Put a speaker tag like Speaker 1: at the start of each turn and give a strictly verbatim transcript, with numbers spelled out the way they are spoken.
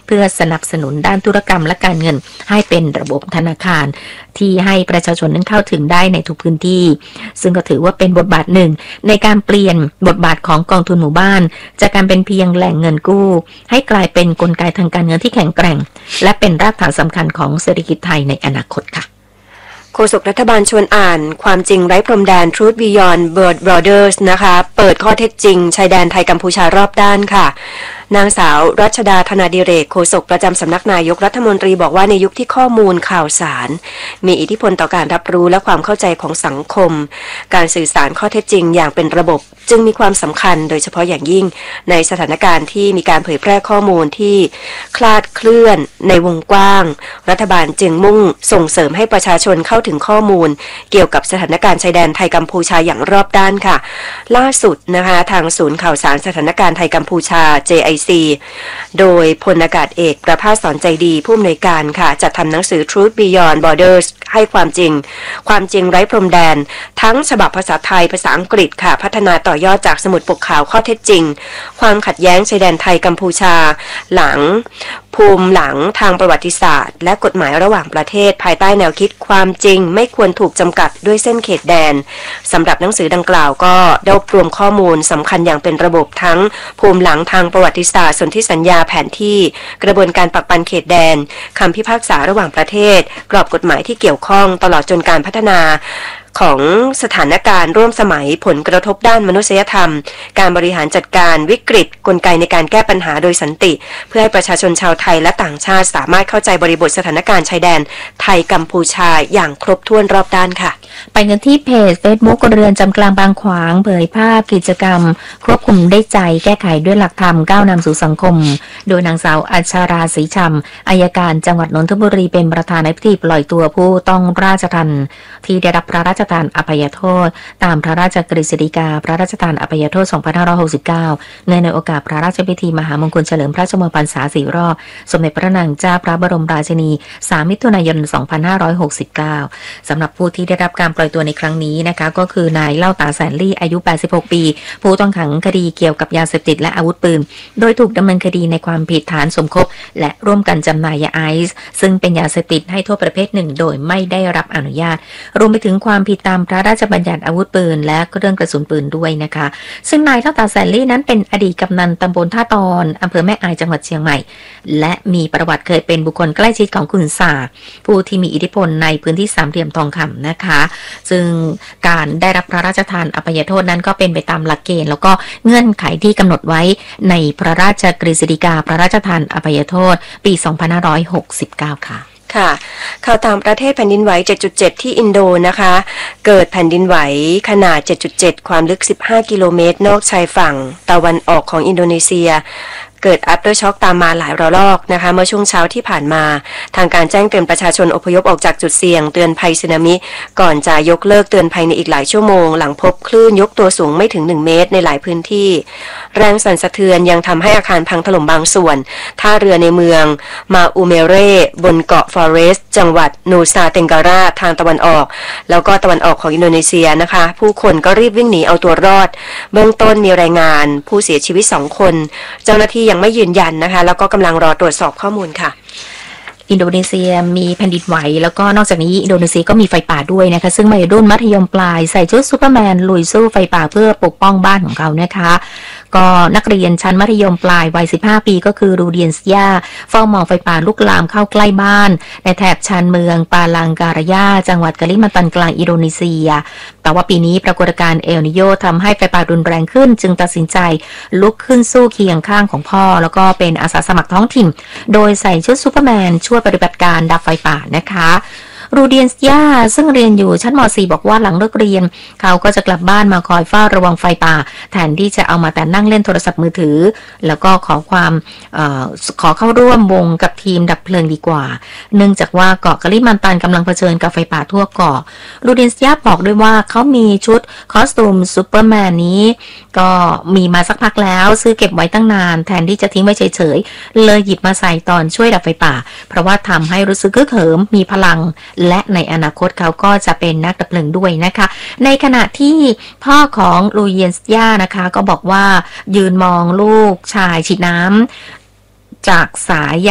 Speaker 1: เพื่อสนับสนุนด้านธุรกรรมและการเงินให้เป็นระบบธนาคารที่ให้ประชาชนนั้นเข้าถึงได้ในทุกพื้นที่ซึ่งก็ถือว่าเป็นบทบาทหนึ่งในการเปลี่ยนบทบาทของกองทุนหมู่บ้านจากการเป็นเพียงแหล่งเงินกู้ให้กลายเป็นกลไกทางการเงินที่แข็งแกร่งและเป็นรากฐานสำคัญของเศรษฐกิจไทยในอนาคตค่ะ
Speaker 2: โฆษกรัฐบาลชวนอ่านความจริงไร้พรมแดน Truth Beyond Borders นะคะเปิดข้อเท็จจริงชายแดนไทยกัมพูชารอบด้านค่ะนางสาวรัชดาธนาดิเรกโฆษกประจำสำนักนายกรัฐมนตรีบอกว่าในยุคที่ข้อมูลข่าวสารมีอิทธิพลต่อการรับรู้และความเข้าใจของสังคมการสื่อสารข้อเท็จจริงอย่างเป็นระบบจึงมีความสำคัญโดยเฉพาะอย่างยิ่งในสถานการณ์ที่มีการเผยแพร่ข้อมูลที่คลาดเคลื่อนในวงกว้างรัฐบาลจึงมุ่งส่งเสริมให้ประชาชนเข้าถึงข้อมูลเกี่ยวกับสถานการณ์ชายแดนไทยกัมพูชาอย่างรอบด้านค่ะล่าสุดนะคะทางศูนย์ข่าวสารสถานการณ์ไทยกัมพูชา เจ ไอ ซี โดยพลอากาศเอกประภาสสอนใจดีผู้อำนวยการค่ะจัดทำหนังสือ Truth Beyond Borders ให้ความจริงความจริงไร้พรมแดนทั้งฉบับภาษาไทยภาษาอังกฤษค่ะพัฒนาต่อยอดจากสมุดปกขาวข้อเท็จจริงความขัดแย้งชายแดนไทยกัมพูชาหลังภูมิหลังทางประวัติศาสตร์และกฎหมายระหว่างประเทศภายใต้แนวคิดความจริงไม่ควรถูกจำกัดด้วยเส้นเขตแดนสำหรับหนังสือดังกล่าวก็รวบรวมข้อมูลสำคัญอย่างเป็นระบบทั้งภูมิหลังทางประวัติศาสตร์สนธิสัญญาแผนที่กระบวนการปักปันเขตแดนคำพิพากษาระหว่างประเทศกรอบกฎหมายที่เกี่ยวข้องตลอดจนการพัฒนาของสถานการณ์ร่วมสมัยผลกระทบด้านมนุษยธรรมการบริหารจัดการวิกฤตกลไกในการแก้ปัญหาโดยสันติเพื่อให้ประชาชนชาวไทยและต่างชาติสามารถเข้าใจบริบทสถานการณ์ชายแดนไทยกัมพูชาอย่างครบถ้วนรอบด้านค่ะ
Speaker 1: ไปกันที่เพจ Facebook เรือนจำกลางบางขวางเผยภาพกิจกรรมควบคุมได้ใจแก้ไขด้วยหลักธรรมก้าวนำสู่สังคมโดยนางสาวอัชราศรีฉ่ำอัยการจังหวัดนนทบุรีเป็นประธานในพิธีปล่อยตัวผู้ต้องราชทัณฑ์ที่ได้รับพระราชทานอภัยโทษตามพระราชกฤษฎีกาพระราชทานอภัยโทษสองพันห้าร้อยหกสิบเก้าในในโอกาสพระราชพิธีมหามงคลเฉลิมพระชนมพรรษาสี่รอบสมเด็จพระนางเจ้าพระบรมราชินีสามมิถุนายนสองพันห้าร้อยหกสิบเก้าสำหรับผู้ที่ได้รับการปล่อยตัวในครั้งนี้นะคะก็คือนายเล่าตาแสนลี่อายุแปดสิบหกปีผู้ต้องขังคดีเกี่ยวกับยาเสพติดและอาวุธปืนโดยถูกดำเนินคดีในความผิดฐานสมคบและร่วมกันจำหน่ายยาไอซ์ซึ่งเป็นยาเสพติดให้โทษประเภทหนึ่งโดยไม่ได้รับอนุญาตรวมไปถึงความผิดตามพระราชบัญญัติอาวุธปืนและเครื่องกระสุนปืนด้วยนะคะซึ่งนายเล่าตาแสนลี่นั้นเป็นอดีตกำนันตำบลท่าตอนอำเภอแม่อายจังหวัดเชียงใหม่และมีประวัติเคยเป็นบุคคลใกล้ชิดของคุณสาผู้ที่มีอิทธิพลในพื้นที่สามเหลี่ยมทองคำนะคะซึ่งการได้รับพระราชทานอภัยโทษนั้นก็เป็นไปตามหลักเกณฑ์แล้วก็เงื่อนไขที่กำหนดไว้ในพระราชกฤษฎีกาพระราชทานอภัยโทษปีสองพันห้าร้อยหกสิบเก้าค่ะ
Speaker 2: ค่ะข่าวต่างประเทศแผ่นดินไหว เจ็ดจุดเจ็ด ที่อินโดนะคะเกิดแผ่นดินไหวขนาด เจ็ดจุดเจ็ด ความลึกสิบห้ากิโลเมตรนอกชายฝั่งตะวันออกของอินโดนีเซียเกิด after shock ตามมาหลายระลอกนะคะเมื่อช่วงเช้าที่ผ่านมาทางการแจ้งเตือนประชาชนอพยพออกจากจุดเสี่ยงเตือนภัยสึนามิก่อนจะยกเลิกเตือนภัยในอีกหลายชั่วโมงหลังพบคลื่นยกตัวสูงไม่ถึงหนึ่งเมตรในหลายพื้นที่แรงสั่นสะเทือนยังทำให้อาคารพังถล่มบางส่วนท่าเรือในเมืองมาอูเมเร่บนเกาะฟอเรสต์จังหวัดนูซาเตงการาทางตะวันออกแล้วก็ตะวันออกของอินโดนีเซียนะคะผู้คนก็รีบวิ่งหนีเอาตัวรอดเบื้องต้นมีรายงานผู้เสียชีวิตสองคนเจ้าหน้าที่ยังไม่ยืนยันนะคะแล้วก็กำลังรอตรวจสอบข้อมูลค่ะ
Speaker 1: อินโดนีเซียมีแผ่นดินไหวแล้วก็นอกจากนี้อินโดนีเซียก็มีไฟป่าด้วยนะคะซึ่งวัยรุ่นมัธยมปลายใส่ชุดซูเปอร์แมนลุยสู้ไฟป่าเพื่อปกป้องบ้านของเขานะคะก็นักเรียนชั้นมัธยมปลายวัยสิบห้าปีก็คือรูเดียนสยาเฝ้ามองไฟป่าลุกลามเข้าใกล้บ้านในแถบชานเมืองปาลังการายาจังหวัดกาลิมันตันกลางอินโดนีเซียแต่ว่าปีนี้ปรากฏการณ์เอลนิโยทำให้ไฟป่ารุนแรงขึ้นจึงตัดสินใจลุกขึ้นสู้เคียงข้างของพ่อแล้วก็เป็นอาสาสมัครท้องถิ่นโดยใส่ชุดซูเปอร์แมนช่วยปฏิบัติการดับไฟป่านะคะรูเดียนสยาซึ่งเรียนอยู่ชั้นม สี่ บอกว่าหลังเลิกเรียนเขาก็จะกลับบ้านมาคอยเฝ้าระวังไฟป่าแทนที่จะเอามาแต่นั่งเล่นโทรศัพท์มือถือแล้วก็ขอความเอ่อขอเข้าร่วมวงกับทีมดับเพลิงดีกว่าเนื่องจากว่าเกาะกาลิมันตันกำลังเผชิญกับไฟป่าทั่วเกาะรูเดียนสยาบอกด้วยว่าเขามีชุดคอสตูมซูเปอร์แมนนี้ก็มีมาสักพักแล้วซื้อเก็บไว้ตั้งนานแทนที่จะทิ้งไว้เฉยๆเลยหยิบมาใส่ตอนช่วยดับไฟป่าเพราะว่าทำให้รู้สึกคึกเหิมมีพลังและในอนาคตเขาก็จะเป็นนักดับเพลิงด้วยนะคะในขณะที่พ่อของลูเยียนสยานะคะก็บอกว่ายืนมองลูกชายฉีดน้ำจากสาย